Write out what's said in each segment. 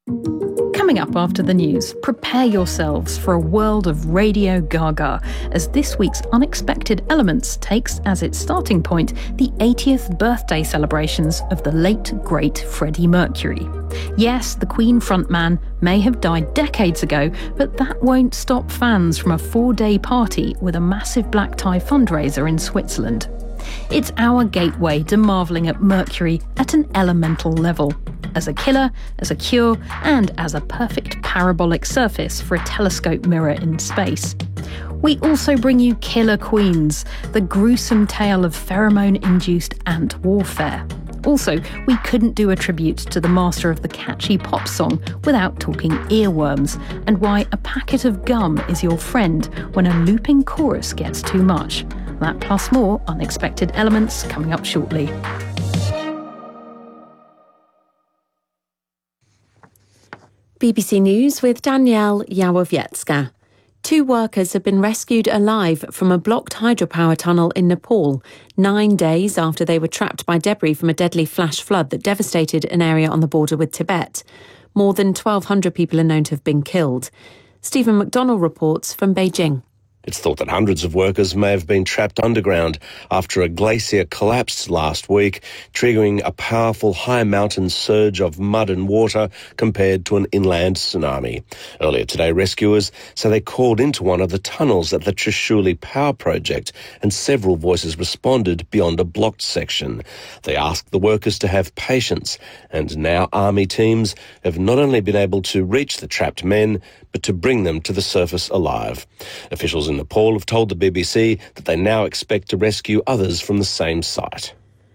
Coming up after the news, prepare yourselves for a world of Radio Gaga as this week's Unexpected Elements takes as its starting point the 80th birthday celebrations of the late, great Freddie Mercury. Yes, the Queen frontman may have died decades ago, but that won't stop fans from a 4-day party with a massive black tie fundraiser in Switzerland. It's our gateway to marvelling at Mercury at an elemental level, as a killer, as a cure, and as a perfect parabolic surface for a telescope mirror in space. We also bring you Killer Queens, the gruesome tale of pheromone-induced ant warfare. Also, we couldn't do a tribute to the master of the catchy pop song without talking earworms, and why a packet of gum is your friend when a looping chorus gets too much. That plus more Unexpected Elements coming up shortly. BBC News with Danielle Yawowiecka. 2 workers have been rescued alive from a blocked hydropower tunnel in Nepal, 9 days after they were trapped by debris from a deadly flash flood that devastated an area on the border with Tibet. More than 1,200 people are known to have been killed. Stephen McDonnell reports from Beijing. It's thought that hundreds of workers may have been trapped underground after a glacier collapsed last week, triggering a powerful high mountain surge of mud and water compared to an inland tsunami. Earlier today, rescuers say they called into one of the tunnels at the Trishuli Power Project, and several voices responded beyond a blocked section. They asked the workers to have patience, and now army teams have not only been able to reach the trapped men, but to bring them to the surface alive. Officials in Nepal have told the BBC that they now expect to rescue others from the same site.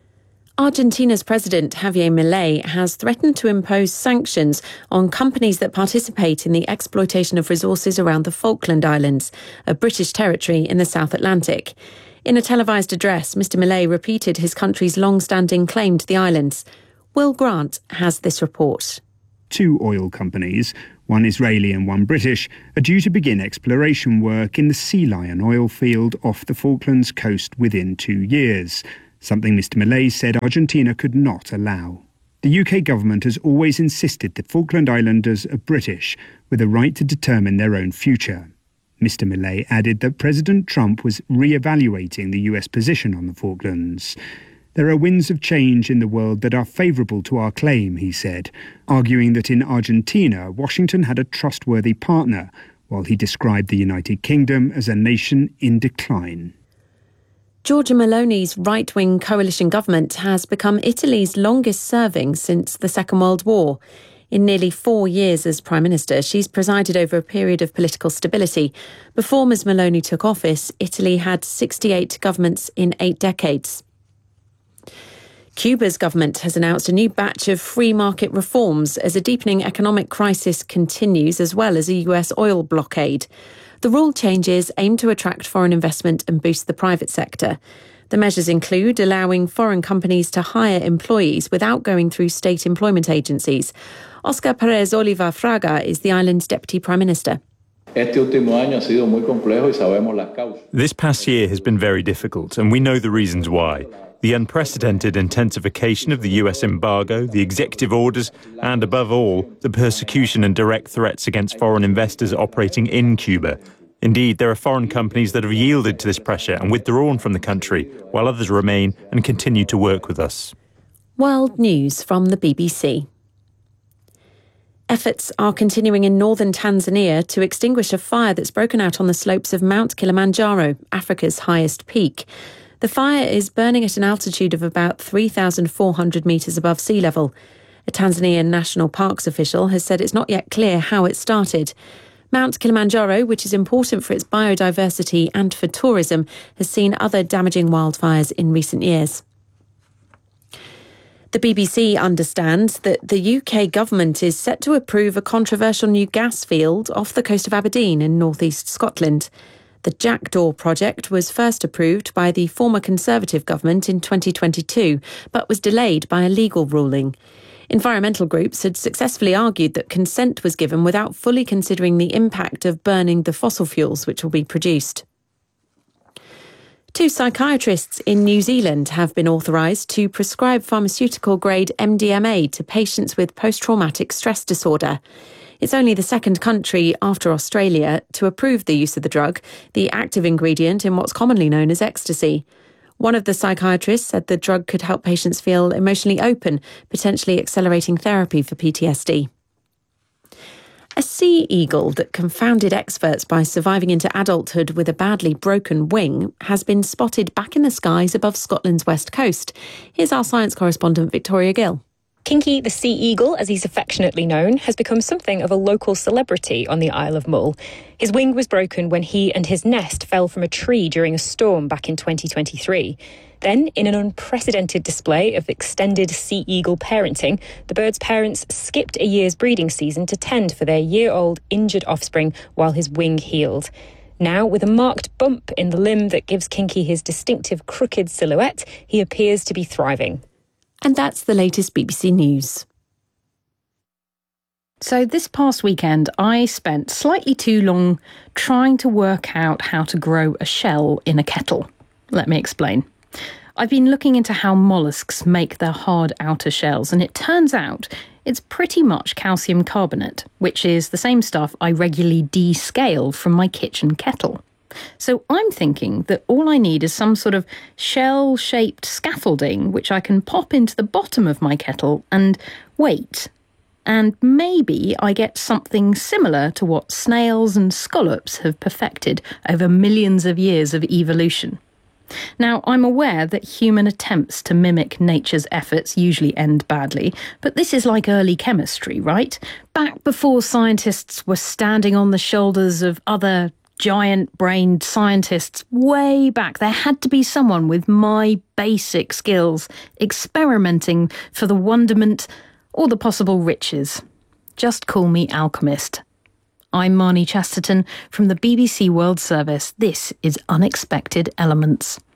Argentina's President Javier Milei has threatened to impose sanctions on companies that participate in the exploitation of resources around the Falkland Islands, a British territory in the South Atlantic. In a televised address, Mr Milei repeated his country's long-standing claim to the islands. Will Grant has this report. 2 oil companies, one Israeli and one British, are due to begin exploration work in the Sea Lion oil field off the Falklands coast within 2 years, something Mr Milei said Argentina could not allow. The UK government has always insisted that Falkland Islanders are British, with a right to determine their own future. Mr Milei added that President Trump was re-evaluating the US position on the Falklands. There are winds of change in the world that are favourable to our claim, he said, arguing that in Argentina, Washington had a trustworthy partner, while he described the United Kingdom as a nation in decline. Giorgia Meloni's right-wing coalition government has become Italy's longest-serving since the Second World War. In nearly 4 years as Prime Minister, she's presided over a period of political stability. Before Ms Meloni took office, Italy had 68 governments in 8 decades. Cuba's government has announced a new batch of free market reforms as a deepening economic crisis continues, as well as a US oil blockade. The rule changes aim to attract foreign investment and boost the private sector. The measures include allowing foreign companies to hire employees without going through state employment agencies. Oscar Perez Oliva Fraga is the island's Deputy Prime Minister. This past year has been very difficult, and we know the reasons why. The unprecedented intensification of the US embargo, the executive orders, and above all, the persecution and direct threats against foreign investors operating in Cuba. Indeed, there are foreign companies that have yielded to this pressure and withdrawn from the country, while others remain and continue to work with us. World News from the BBC. Efforts are continuing in northern Tanzania to extinguish a fire that's broken out on the slopes of Mount Kilimanjaro, Africa's highest peak. The fire is burning at an altitude of about 3,400 metres above sea level. A Tanzanian National Parks official has said it's not yet clear how it started. Mount Kilimanjaro, which is important for its biodiversity and for tourism, has seen other damaging wildfires in recent years. The BBC understands that the UK government is set to approve a controversial new gas field off the coast of Aberdeen in north-east Scotland. The Jackdaw project was first approved by the former Conservative government in 2022, but was delayed by a legal ruling. Environmental groups had successfully argued that consent was given without fully considering the impact of burning the fossil fuels which will be produced. 2 psychiatrists in New Zealand have been authorised to prescribe pharmaceutical-grade MDMA to patients with post-traumatic stress disorder. It's only the second country after Australia to approve the use of the drug, the active ingredient in what's commonly known as ecstasy. One of the psychiatrists said the drug could help patients feel emotionally open, potentially accelerating therapy for PTSD. A sea eagle that confounded experts by surviving into adulthood with a badly broken wing has been spotted back in the skies above Scotland's west coast. Here's our science correspondent Victoria Gill. Kinky the sea eagle, as he's affectionately known, has become something of a local celebrity on the Isle of Mull. His wing was broken when he and his nest fell from a tree during a storm back in 2023. Then, in an unprecedented display of extended sea eagle parenting, the bird's parents skipped a year's breeding season to tend for their year-old injured offspring while his wing healed. Now, with a marked bump in the limb that gives Kinky his distinctive crooked silhouette, he appears to be thriving. And that's the latest BBC News. So this past weekend, I spent slightly too long trying to work out how to grow a shell in a kettle. Let me explain. I've been looking into how molluscs make their hard outer shells, and it turns out it's pretty much calcium carbonate, which is the same stuff I regularly descale from my kitchen kettle. So I'm thinking that all I need is some sort of shell-shaped scaffolding which I can pop into the bottom of my kettle and wait. And maybe I get something similar to what snails and scallops have perfected over millions of years of evolution. Now, I'm aware that human attempts to mimic nature's efforts usually end badly, but this is like early chemistry, right? Back before scientists were standing on the shoulders of other giant-brained scientists way back, there had to be someone with my basic skills experimenting for the wonderment or the possible riches. Just call me alchemist. I'm Marnie Chesterton from the BBC World Service. This is Unexpected Elements.